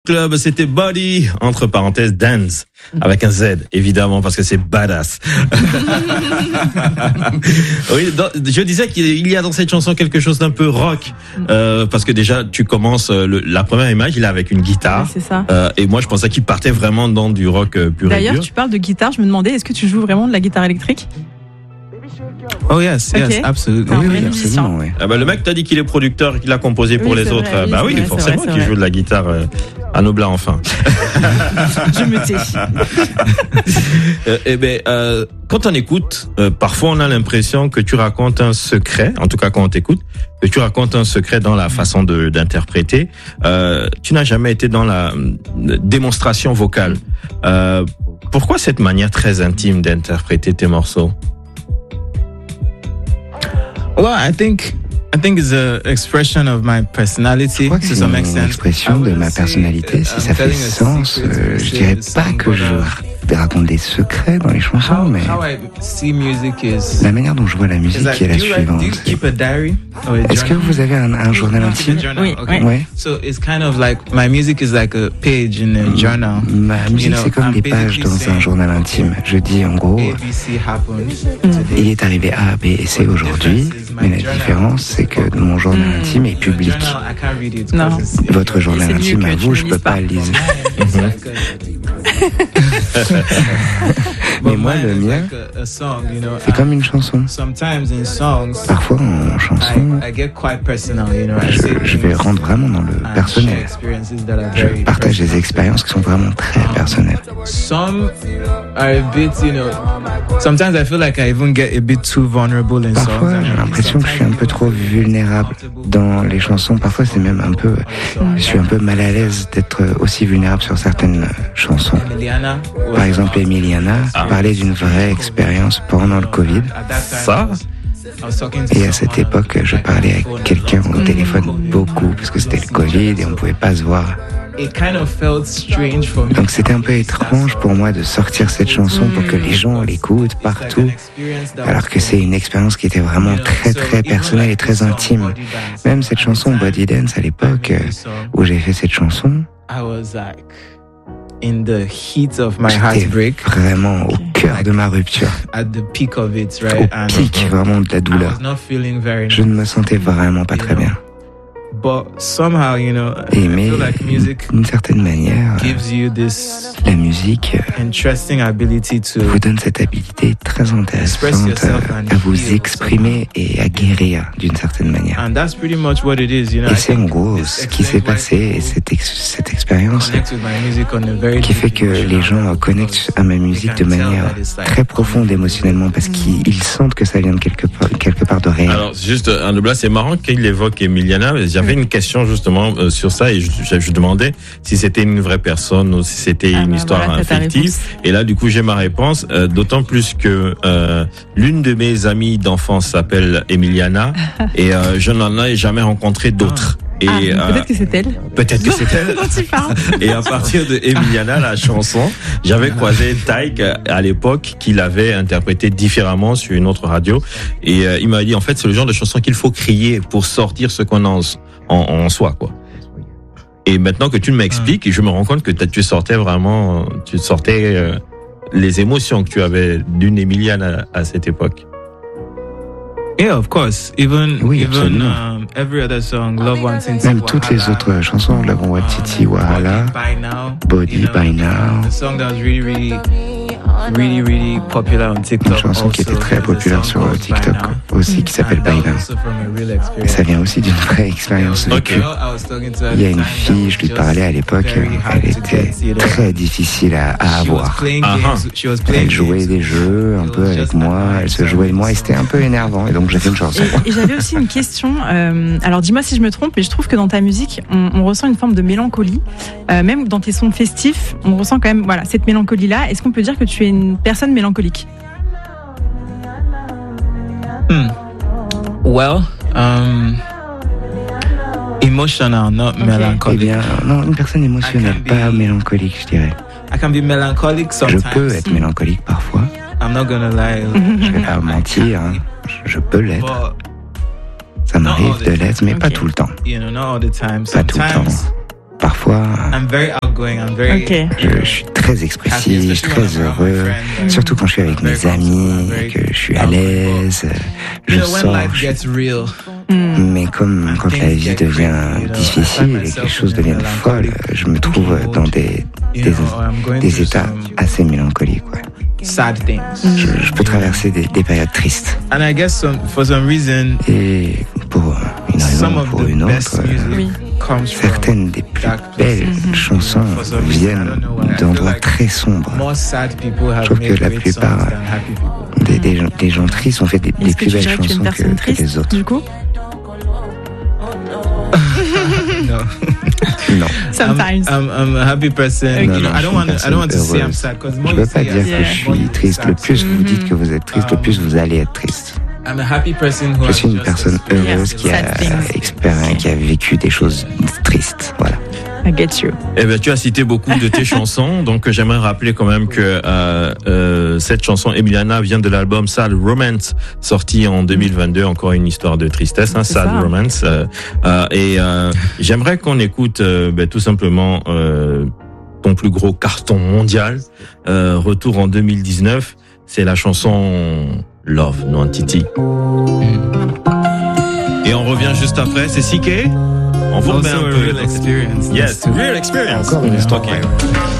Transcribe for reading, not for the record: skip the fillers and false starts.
Club, c'était Body, entre parenthèses, Dance, avec un Z, évidemment, parce que c'est badass. Oui, je disais qu'il y a dans cette chanson quelque chose d'un peu rock, parce que déjà, tu commences, la première image, il est avec une guitare. Ouais, c'est ça. Et moi, je pensais qu'il partait vraiment dans du rock pur et dur. D'ailleurs, tu parles de guitare, je me demandais, est-ce que tu joues vraiment de la guitare électrique? Oh yes, Okay. yes, absolutely. Oui, Oui, musicien. absolument, oui. Ah bah, le mec t'a dit qu'il est producteur, qu'il a composé pour Oui, les c'est autres. vrai, oui, Bah c'est oui, vrai, forcément c'est qu'il vrai. joue de la guitare à Nobla, enfin. Je me tais. Quand on écoute, parfois on a l'impression que tu racontes un secret, en tout cas quand on t'écoute, que tu racontes un secret dans la façon d'interpréter. Tu n'as jamais été dans la démonstration vocale. Pourquoi cette manière très intime d'interpréter tes morceaux? Well, I think it's an expression of my personality Je crois que to c'est some une extent. expression de ma personnalité. Si ça fait sens, je dirais pas que je raconte des secrets dans les chansons, mais How I see music is la manière dont je vois la is musique like, est la do you suivante. keep a diary or a Est-ce que journal? vous avez un journal intime? Oui, Okay. oui. Ouais. So it's kind of like my music is like a page in a journal. Ma musique, c'est comme des pages dans un journal intime. Je dis en gros, ABC happened il today. est arrivé A, B et C aujourd'hui, mais la différence, c'est que mon journal intime est public. Journal, I can't read it Non. 'cause it's- Votre journal C'est mieux intime que à tu vous, ne je lises peux pas. pas le lire. It's like Mais but moi, mine le is mien, like a song, you know. c'est comme une chanson. Sometimes in songs, Parfois, en chanson, I get quite personal, you know. I say je vais things rendre vraiment dans le and share personnel. experiences that are Je very partage des personal. expériences qui sont vraiment très personnelles. Some are a bit, you know. Sometimes I feel like I even get a bit too vulnerable in songs. Parfois, j'ai l'impression que je suis un peu trop vulnérable dans les chansons. Parfois, c'est même un peu, je suis un peu mal à l'aise d'être aussi vulnérable sur certaines chansons. Emiliana was- Par exemple, Emiliana parlait d'une vraie expérience pendant le Covid. At that time, Ça? I was talking to Et à cette someone époque, je like parlais on the avec phone. quelqu'un au téléphone beaucoup parce que c'était le Covid et on pouvait pas se voir. It kind of felt strange for me. Donc c'était un peu étrange pour moi de sortir cette chanson pour que les gens l'écoutent partout, alors que c'est une expérience qui était vraiment très très personnelle et très intime. Même cette chanson Body Dance à l'époque où j'ai fait cette chanson, I was like in the heat of my j'étais heartbreak, vraiment au cœur de ma rupture, at the peak of it, au right? And pic vraiment de la I douleur. was not feeling very Je ne me sentais vraiment pas très bien. But somehow, you know, I Mais feel like music d'une certaine manière, gives you this la musique interesting ability to vous donne cette habilité très intéressante à vous exprimer et à guérir d'une certaine manière. and that's pretty much what it is, you know. Et I c'est en think gros this ce qui s'est explains why passé et people cette expérience connect with my music on a very qui fait deep que les emotional gens connectent à ma musique de manière très profonde émotionnellement parce qu'ils sentent que ça vient de quelque part de réel. Alors, juste, Nobla, c'est marrant qu'il évoque Emiliana. J'avais une question justement sur ça et je demandais si c'était une vraie personne ou si c'était une histoire voilà, t'as ta fictive. réponse. Et là, du coup, j'ai ma réponse. D'autant plus que l'une de mes amies d'enfance s'appelle Emiliana et je n'en ai jamais rencontré d'autres. Et Peut-être que c'est elle. peut-être que c'est elle. Dont tu parles. Et à partir de Emiliana, la chanson, j'avais croisé Taïk à l'époque qui l'avait interprété différemment sur une autre radio. Et il m'a dit, en fait, c'est le genre de chanson qu'il faut crier pour sortir ce qu'on a en soi, quoi. Et maintenant que tu m'expliques, je me rends compte que tu sortais les émotions que tu avais d'une Emiliana à cette époque. Yeah, of course. Even Oui, absolument. every other song, Love One Tintin, Même toutes les autres chansons, Love One Titi, Wahala, By Now, Body by Now, the song that was really popular on TikTok. une chanson qui était très populaire sur TikTok aussi qui s'appelle By Now. Et ça vient aussi d'une vraie expérience vécue. Il y a une fille, je lui parlais à l'époque, elle était très difficile à avoir. Elle jouait des jeux un peu avec moi, elle se jouait de moi et c'était un peu énervant et donc j'ai fait une chanson. Et j'avais aussi une question. Alors dis-moi si je me trompe, mais je trouve que dans ta musique, on ressent une forme de mélancolie. Même dans tes sons festifs, on ressent quand même cette mélancolie-là. Est-ce qu'on peut dire que tu es une personne mélancolique? Well, emotional, not Eh melancholic. bien, non, une personne émotionnelle, pas mélancolique, je dirais. I can be melancholic Je sometimes. peux être mélancolique parfois, I'm not gonna lie. je vais pas mentir, hein. Je peux l'être. But Ça m'arrive de l'être, mais pas tout le temps. you know, not all the time. Pas tout le temps. Sometimes parfois, Ok. je suis très expressif, très heureux, surtout quand je suis avec mes amis, que je suis à l'aise, je sors. Mais comme quand la vie devient difficile et que les choses deviennent folles, je me trouve dans des états assez mélancoliques. Ouais. Je peux traverser des périodes tristes. Et pour une raison ou pour une autre, certaines des plus belles chansons viennent d'endroits très sombres. Je trouve que la plupart des gens tristes ont fait des plus belles chansons que les autres. Du coup Non. Sometimes. I'm a happy person. Okay. You know, I don't want to say I'm sad because je veux pas dire que je suis triste. Le plus vous dites que vous êtes triste, le plus vous allez être triste. I'm a happy person who je suis une personne heureuse qui a vécu des choses tristes. Voilà. I get you. Eh ben, tu as cité beaucoup de tes chansons, donc j'aimerais rappeler quand même que cette chanson Emiliana vient de l'album Sad Romance, sorti en 2022, encore une histoire de tristesse, hein, Sad Romance. J'aimerais qu'on écoute tout simplement ton plus gros carton mondial, retour en 2019, c'est la chanson Love Nonentity. Et on revient juste après, c'est CK. On vous remet un peu. Real experience. Yes, real experience. Encore une histoire. Okay.